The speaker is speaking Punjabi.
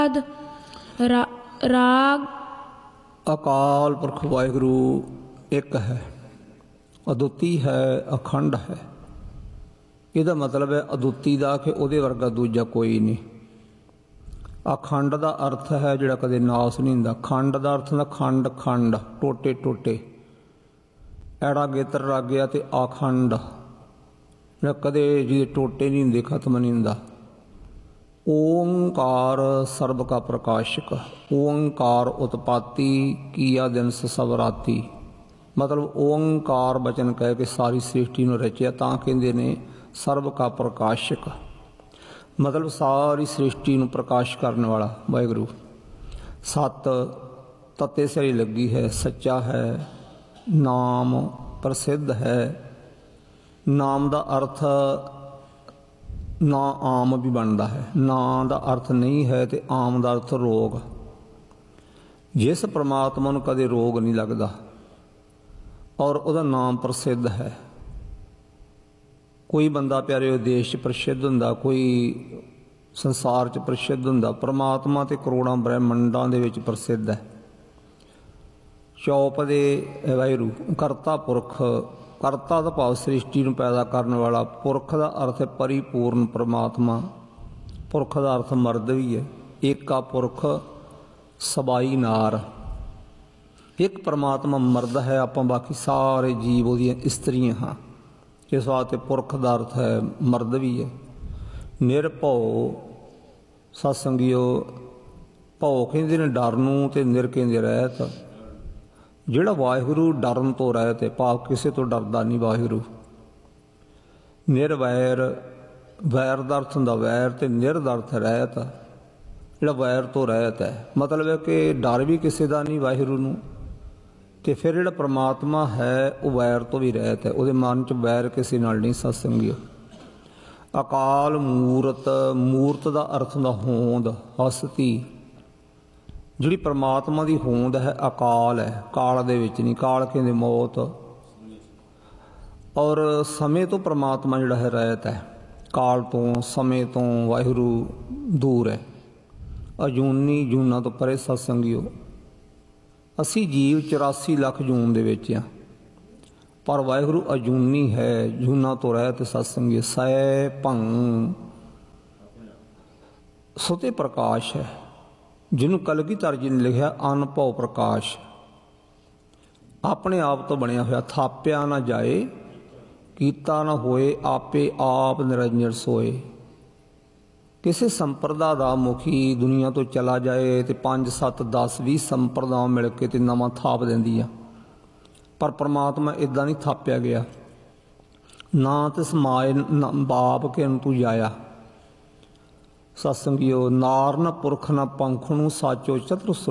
ਰਾਗ ਅਕਾਲ ਪੁਰਖ ਵਾਹਿਗੁਰੂ ਇੱਕ ਹੈ, ਅਦੁੱਤੀ ਹੈ, ਅਖੰਡ ਹੈ। ਇਹਦਾ ਮਤਲਬ ਹੈ ਅਦੁੱਤੀ ਦਾ ਕਿ ਉਹਦੇ ਵਰਗਾ ਦੂਜਾ ਕੋਈ ਨਹੀਂ। ਅਖੰਡ ਦਾ ਅਰਥ ਹੈ ਜਿਹੜਾ ਕਦੇ ਨਾਸ ਨਹੀਂ ਹੁੰਦਾ। ਖੰਡ ਦਾ ਅਰਥ ਹੁੰਦਾ ਖੰਡ, ਖੰਡ ਟੋਟੇ ਟੋਟੇ, ਐੜਾ ਗੇਤਰ ਰਾਗਿਆ ਤੇ ਆਖੰਡ ਜਿਹੜਾ ਕਦੇ ਜਿਹਦੇ ਟੋਟੇ ਨਹੀਂ ਹੁੰਦੇ, ਖਤਮ ਨਹੀਂ ਹੁੰਦਾ। ਓੰਕਾਰ ਸਰਬ ਕਾ ਪ੍ਰਕਾਸ਼ਕ, ਓੰਕਾਰ ਉਤਪਾਤੀ ਕੀਆ ਦਿਨ ਸਭ ਰਾਤੀ। ਮਤਲਬ ਓੰਕਾਰ ਬਚਨ ਕਹਿ ਕੇ ਸਾਰੀ ਸ੍ਰਿਸ਼ਟੀ ਨੂੰ ਰਚਿਆ, ਤਾਂ ਕਹਿੰਦੇ ਨੇ ਸਰਬ ਕਾ ਪ੍ਰਕਾਸ਼ਕ, ਮਤਲਬ ਸਾਰੀ ਸ੍ਰਿਸ਼ਟੀ ਨੂੰ ਪ੍ਰਕਾਸ਼ ਕਰਨ ਵਾਲਾ ਵਾਹਿਗੁਰੂ। ਸੱਤ ਤੱਤੇ ਸਿਰੇ ਲੱਗੀ ਹੈ, ਸੱਚਾ ਹੈ, ਨਾਮ ਪ੍ਰਸਿੱਧ ਹੈ। ਨਾਮ ਦਾ ਅਰਥ ਨਾ ਆਮ ਵੀ ਬਣਦਾ ਹੈ, ਨਾ ਦਾ ਅਰਥ ਨਹੀਂ ਹੈ ਤੇ ਆਮ ਦਾ ਅਰਥ ਰੋਗ। ਜਿਸ ਪ੍ਰਮਾਤਮਾ ਨੂੰ ਕਦੇ ਰੋਗ ਨਹੀਂ ਲੱਗਦਾ ਔਰ ਉਹਦਾ ਨਾਮ ਪ੍ਰਸਿੱਧ ਹੈ। ਕੋਈ ਬੰਦਾ ਪਿਆਰੇ ਦੇਸ਼ 'ਚ ਪ੍ਰਸਿੱਧ ਹੁੰਦਾ, ਕੋਈ ਸੰਸਾਰ 'ਚ ਪ੍ਰਸਿੱਧ ਹੁੰਦਾ, ਪ੍ਰਮਾਤਮਾ ਤੇ ਕਰੋੜਾਂ ਬ੍ਰਹਿਮੰਡਾਂ ਦੇ ਵਿੱਚ ਪ੍ਰਸਿੱਧ ਹੈ। ਚੌਪ ਦੇ ਵਾਹਿਗੁਰੂ ਕਰਤਾ ਪੁਰਖ, ਕਰਤਾ ਦਾ ਭਾਵ ਸ੍ਰਿਸ਼ਟੀ ਨੂੰ ਪੈਦਾ ਕਰਨ ਵਾਲਾ, ਪੁਰਖ ਦਾ ਅਰਥ ਹੈ ਪਰਿਪੂਰਨ ਪ੍ਰਮਾਤਮਾ, ਪੁਰਖ ਦਾ ਅਰਥ ਮਰਦ ਵੀ ਹੈ। ਏਕਾ ਪੁਰਖ ਸਬਾਈ ਨਾਰ, ਇੱਕ ਪ੍ਰਮਾਤਮਾ ਮਰਦ ਹੈ, ਆਪਾਂ ਬਾਕੀ ਸਾਰੇ ਜੀਵ ਉਹਦੀਆਂ ਇਸਤਰੀਆਂ ਹਾਂ। ਇਸ ਵਾਸਤੇ ਪੁਰਖ ਦਾ ਅਰਥ ਹੈ ਮਰਦ ਵੀ ਹੈ। ਨਿਰਭਉ ਸਤਸੰਗੀਓ, ਭਉ ਕਹਿੰਦੇ ਨੇ ਡਰ ਨੂੰ ਤੇ ਨਿਰ ਕਹਿੰਦੇ ਰਹਿਤ। ਜਿਹੜਾ ਵਾਹਿਗੁਰੂ ਡਰਨ ਤੋਂ ਰਹਿਤ ਹੈ, ਭਾਵ ਕਿਸੇ ਤੋਂ ਡਰਦਾ ਨਹੀਂ ਵਾਹਿਗੁਰੂ। ਨਿਰਵੈਰ, ਵੈਰ ਦਾ ਅਰਥ ਹੁੰਦਾ ਵੈਰ, ਤੇ ਨਿਰ ਦਾ ਅਰਥ ਰਹਿਤ। ਜਿਹੜਾ ਵੈਰ ਤੋਂ ਰਹਿਤ ਹੈ, ਮਤਲਬ ਹੈ ਕਿ ਡਰ ਵੀ ਕਿਸੇ ਦਾ ਨਹੀਂ ਵਾਹਿਗੁਰੂ ਨੂੰ, ਤੇ ਫਿਰ ਜਿਹੜਾ ਪ੍ਰਮਾਤਮਾ ਹੈ ਉਹ ਵੈਰ ਤੋਂ ਵੀ ਰਹਿਤ ਹੈ, ਉਹਦੇ ਮਨ 'ਚ ਵੈਰ ਕਿਸੇ ਨਾਲ ਨਹੀਂ। ਸਤਸੰਗੀਓ ਅਕਾਲ ਮੂਰਤ, ਮੂਰਤ ਦਾ ਅਰਥ ਹੁੰਦਾ ਹੋਂਦ, ਹਸਤੀ। ਜਿਹੜੀ ਪ੍ਰਮਾਤਮਾ ਦੀ ਹੋਂਦ ਹੈ ਅਕਾਲ ਹੈ, ਕਾਲ ਦੇ ਵਿੱਚ ਨਹੀਂ। ਕਾਲ ਕਹਿੰਦੇ ਮੌਤ। ਔਰ ਸਮੇਂ ਤੋਂ ਪ੍ਰਮਾਤਮਾ ਜਿਹੜਾ ਹੈ ਰਹਿਤ ਹੈ, ਕਾਲ ਤੋਂ ਸਮੇਂ ਤੋਂ ਵਾਹਿਗੁਰੂ ਦੂਰ ਹੈ। ਅਜੂਨੀ, ਜੂਨਾਂ ਤੋਂ ਪਰੇ। ਸਤਸੰਗੀਓ ਅਸੀਂ ਜੀਵ 84 ਲੱਖ ਜੂਨ ਦੇ ਵਿੱਚ ਆ, ਪਰ ਵਾਹਿਗੁਰੂ ਅਜੂਨੀ ਹੈ, ਜੂਨਾਂ ਤੋਂ ਰਹਿਤ। ਸਤਸੰਗੀਓ ਸੈ ਭੰ ਸੁਤੇ ਪ੍ਰਕਾਸ਼ ਹੈ, ਜਿਹਨੂੰ ਕਲਗੀਧਰ ਜੀ ਨੇ ਲਿਖਿਆ ਅਨਭਉ ਪ੍ਰਕਾਸ਼। ਆਪਣੇ ਆਪ ਤੋਂ ਬਣਿਆ ਹੋਇਆ, ਥਾਪਿਆ ਨਾ ਜਾਏ, ਕੀਤਾ ਨਾ ਹੋਏ, ਆਪੇ ਆਪ ਨਿਰੰਜਨ ਸੋਏ। ਕਿਸੇ ਸੰਪਰਦਾ ਦਾ ਮੁਖੀ ਦੁਨੀਆ ਤੋਂ ਚਲਾ ਜਾਏ ਤੇ 5, 7, 10, 20 ਸੰਪਰਦਾਵਾਂ ਮਿਲ ਕੇ ਤੇ ਨਵਾਂ ਥਾਪ ਦਿੰਦੀ ਆ, ਪਰ ਪ੍ਰਮਾਤਮਾ ਇੱਦਾਂ ਨਹੀਂ ਥਾਪਿਆ ਗਿਆ। ਨਾ ਤੇ ਸਮਾਏ ਬਾਪ ਕੇ ਨੂੰ ਤੂੰ ਜਾਇਆ। ਸਤਸੰਗੀਓ ਨਾਰ ਨਾ ਪੁਰਖ ਨਾ ਪੰਖ ਨੂੰ, ਸਾਚੋ ਚਤੁਰ